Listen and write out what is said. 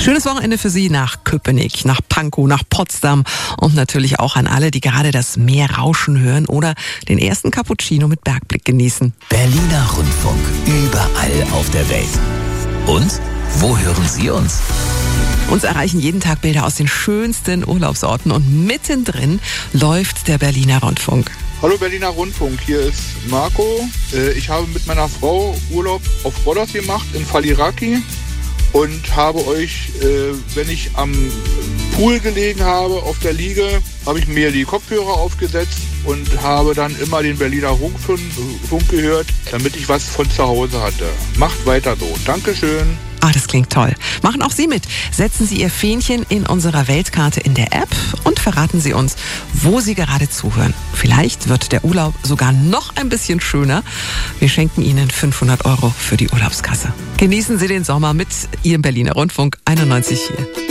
Schönes Wochenende für Sie nach Köpenick, nach Pankow, nach Potsdam und natürlich auch an alle, die gerade das Meer rauschen hören oder den ersten Cappuccino mit Bergblick genießen. Berliner Rundfunk, überall auf der Welt. Und wo hören Sie uns? Uns erreichen jeden Tag Bilder aus den schönsten Urlaubsorten und mittendrin läuft der Berliner Rundfunk. Hallo Berliner Rundfunk, hier ist Marco. Ich habe mit meiner Frau Urlaub auf Rhodos gemacht in Faliraki und habe euch, wenn ich am Pool gelegen habe, auf der Liege, habe ich mir die Kopfhörer aufgesetzt und habe dann immer den Berliner Rundfunk gehört, damit ich was von zu Hause hatte. Macht weiter so. Dankeschön. Ah, das klingt toll. Machen auch Sie mit. Setzen Sie Ihr Fähnchen in unserer Weltkarte in der App und verraten Sie uns, wo Sie gerade zuhören. Vielleicht wird der Urlaub sogar noch ein bisschen schöner. Wir schenken Ihnen 500 € für die Urlaubskasse. Genießen Sie den Sommer mit Ihrem Berliner Rundfunk 91.4.